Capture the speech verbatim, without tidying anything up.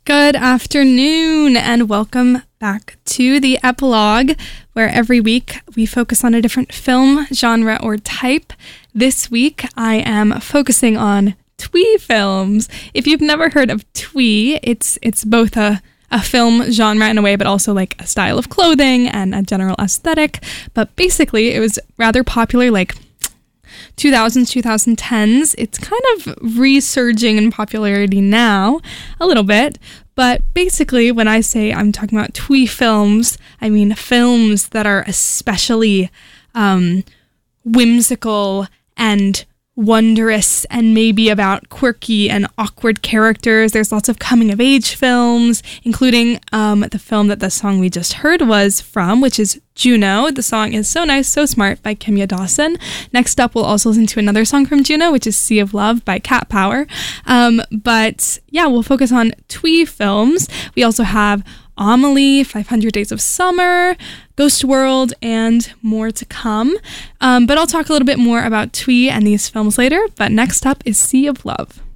Good afternoon and welcome back to the epilogue, where every week we focus on a different film, genre, or type. This week I am focusing on twee films. If you've never heard of twee, it's it's both a a film genre in a way, but also like a style of clothing and a general aesthetic. But basically it was rather popular like two thousands, twenty tens. It's kind of resurging in popularity now a little bit, but basically when I say I'm talking about twee films, I mean films that are especially um, whimsical and wondrous and maybe about quirky and awkward characters. There's lots of coming of age films, including um, the film that the song we just heard was from, which is Juno. The song is So Nice, So Smart by Kimya Dawson. Next up, we'll also listen to another song from Juno, which is Sea of Love by Cat Power. Um, but yeah, we'll focus on twee films. We also have Amelie, five hundred Days of Summer, Ghost World, and more to come. Um, but I'll talk a little bit more about twee and these films later. But next up is Sea of Love.